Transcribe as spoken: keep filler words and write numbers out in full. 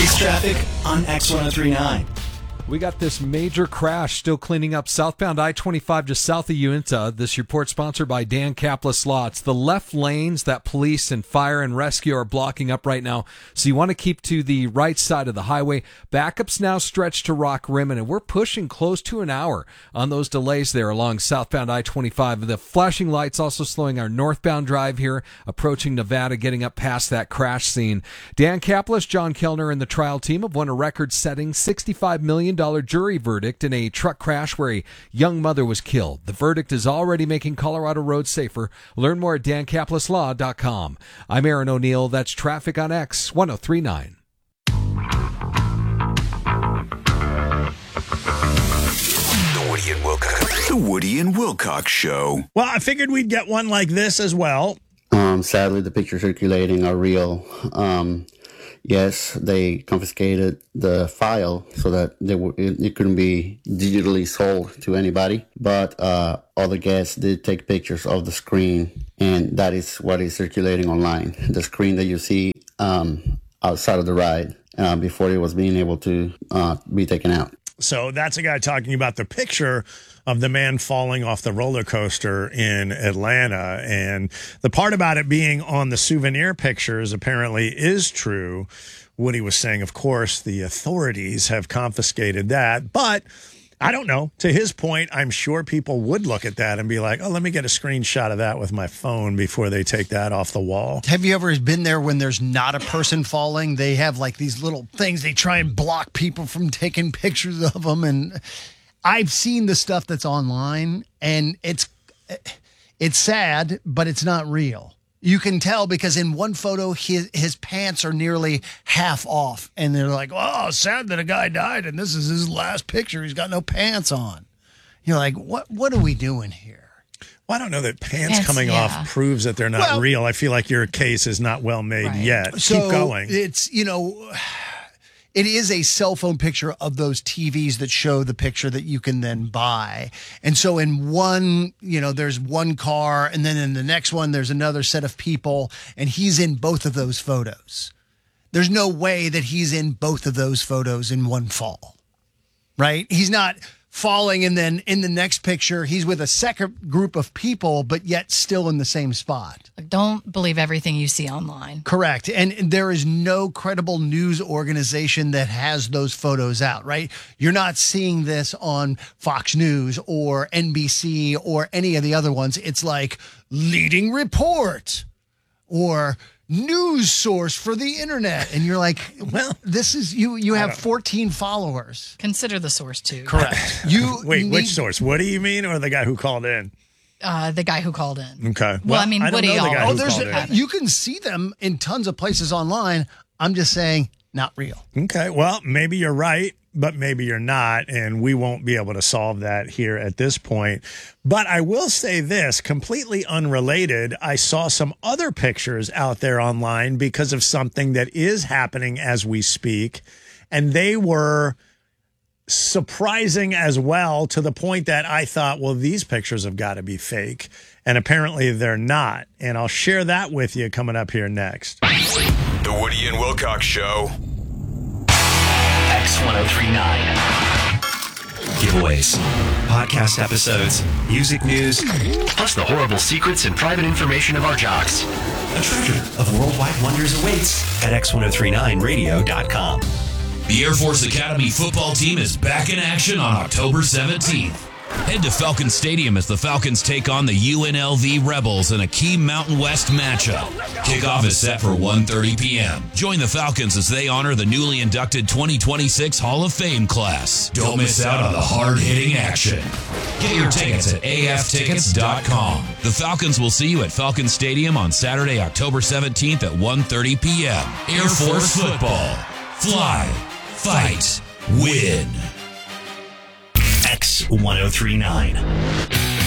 Race traffic on X one oh three point nine. We got this major crash still cleaning up southbound I twenty-five just south of Uinta. This report sponsored by Dan Kaplis Law. It's the left lanes that police and fire and rescue are blocking up right now. So you want to keep to the right side of the highway. Backups now stretch to Rock Rim, and we're pushing close to an hour on those delays there along southbound I twenty-five. The flashing lights also slowing our northbound drive here, approaching Nevada, getting up past that crash scene. Dan Kaplis, John Kellner, and the trial team have won a record-setting sixty-five million dollars jury verdict in a truck crash where a young mother was killed. The verdict is already making Colorado roads safer. Learn more at dan kaplis law dot com. I'm Aaron O'Neill. That's traffic on X one oh three point nine. The Woody and Wilcox. The Woody and Wilcox Show. Well, I figured we'd get one like this as well. Um, sadly, the pictures circulating are real. Um, Yes, they confiscated the file so that they w- it, it couldn't be digitally sold to anybody. But uh, other guests did take pictures of the screen, and that is what is circulating online. The screen that you see um, outside of the ride uh, before it was being able to uh, be taken out. So that's a guy talking about the picture of the man falling off the roller coaster in Atlanta. And the part about it being on the souvenir pictures apparently is true. Woody was saying, of course, the authorities have confiscated that. But I don't know. To his point, I'm sure people would look at that and be like, oh, let me get a screenshot of that with my phone before they take that off the wall. Have you ever been there when there's not a person falling? They have like these little things. They try and block people from taking pictures of them. And I've seen the stuff that's online, and it's it's sad, but it's not real. You can tell because in one photo, his, his pants are nearly half off. And they're like, oh, sad that a guy died, and this is his last picture. He's got no pants on. You're like, what What are we doing here? Well, I don't know that pants, Pants, coming yeah. off proves that they're not Well- real. I feel like your case is not well made Right. yet. So Keep going. It's, you know, it is a cell phone picture of those T Vs that show the picture that you can then buy. And so in one, you know, there's one car, and then in the next one, there's another set of people, and he's in both of those photos. There's no way that he's in both of those photos in one fall, right? He's not falling, and then in the next picture, he's with a second group of people, but yet still in the same spot. Don't believe everything you see online. Correct. And there is no credible news organization that has those photos out, right? You're not seeing this on Fox News or N B C or any of the other ones. It's like leading report or news source for the internet. And you're like, well, this is you, you have fourteen followers. Consider the source, too. Correct. You Wait, need- which source? What do you mean, or the guy who called in? Uh, the guy who called in. Okay. Well, I mean, I don't Woody know the all- guy Oh, who there's called a, in. you can see them in tons of places online. I'm just saying, not real. Okay, well, maybe you're right, but maybe you're not, and we won't be able to solve that here at this point. But I will say this, completely unrelated, I saw some other pictures out there online because of something that is happening as we speak, and they were surprising as well, to the point that I thought, well, these pictures have got to be fake, and apparently they're not. And I'll share that with you coming up here next. The Woody and Wilcox Show. X one oh three point nine. Giveaways, podcast episodes, music news, plus the horrible secrets and private information of our jocks. A treasure of worldwide wonders awaits at x ten thirty-nine radio dot com. The Air Force Academy football team is back in action on October seventeenth. Head to Falcon Stadium as the Falcons take on the U N L V Rebels in a key Mountain West matchup. Kickoff is set for one thirty p.m. Join the Falcons as they honor the newly inducted twenty twenty-six Hall of Fame class. Don't miss out on the hard-hitting action. Get your tickets at a f tickets dot com. The Falcons will see you at Falcon Stadium on Saturday, October seventeenth at one thirty p.m. Air Force football. Fly, fight, win. X one oh three point nine.